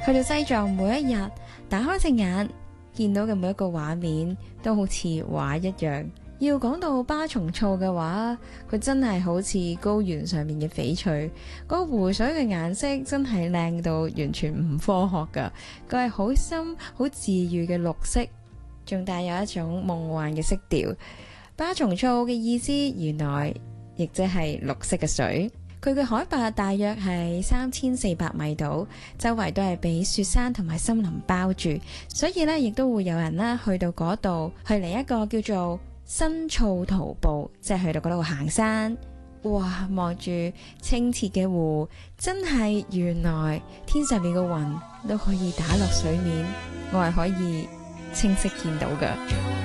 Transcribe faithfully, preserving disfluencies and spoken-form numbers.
去到西藏每一日，打開隻眼見到嘅每一個畫面都好似畫一樣。要講到巴松措嘅話，佢真係好似高原上面嘅翡翠，嗰個湖水嘅顏色真係靚到完全唔科學噶。佢係好深好治愈嘅綠色，仲帶有一種夢幻嘅色調。巴松措嘅意思原來亦即係綠色嘅水。佢嘅海拔大約係三千四百米度，周圍都係被雪山同埋森林包住，所以咧亦都會有人啦去到嗰度去嚟一個叫做新措徒步，即係去到嗰度行山。哇，望住清澈嘅湖，真係原來天上面嘅雲都可以打落水面，我係可以清晰見到㗎。